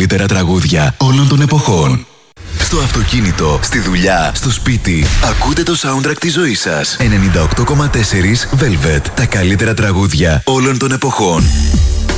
καλύτερα τραγούδια όλων των εποχών. Στο αυτοκίνητο, στη δουλειά, στο σπίτι. Ακούτε το soundtrack της ζωής σας. 98,4 Velvet. Τα καλύτερα τραγούδια όλων των εποχών.